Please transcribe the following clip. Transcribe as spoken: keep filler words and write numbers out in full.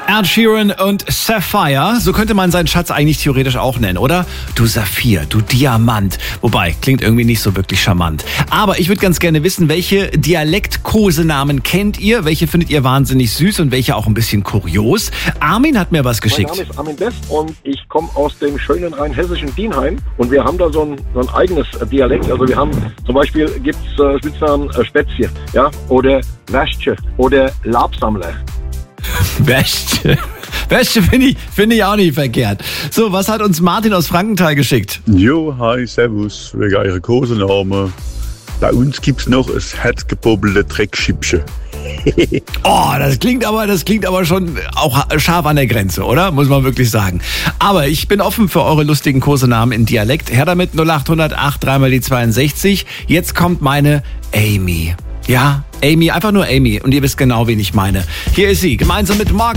Ed Sheeran und Sapphire, so könnte man seinen Schatz eigentlich theoretisch auch nennen, oder? Du Saphir, du Diamant. Wobei, klingt irgendwie nicht so wirklich charmant. Aber ich würde ganz gerne wissen, welche Dialekt-Kosenamen kennt ihr? Welche findet ihr wahnsinnig süß und welche auch ein bisschen kurios? Armin hat mir was geschickt. Mein Name ist Armin Best und ich komme aus dem schönen rheinhessischen Dienheim. Und wir haben da so ein, so ein eigenes Dialekt. Also wir haben zum Beispiel gibt's äh, Spitznamen äh, Spätzje, ja, oder Wäsche oder Labsammler. Wäsche. Wäsche finde ich, find ich auch nicht verkehrt. So, was hat uns Martin aus Frankenthal geschickt? Jo, hi, servus, wegen eurer Kosenamen. Bei uns gibt's noch das herzgebobbelte Dreckschippchen. Oh, das klingt aber, das klingt aber schon auch scharf an der Grenze, oder? Muss man wirklich sagen. Aber ich bin offen für eure lustigen Kosenamen in Dialekt. Her damit null acht null null acht drei mal die zweiundsechzig. Jetzt kommt meine Amy. Ja, Amy, einfach nur Amy. Und ihr wisst genau, wen ich meine. Hier ist sie, gemeinsam mit Mark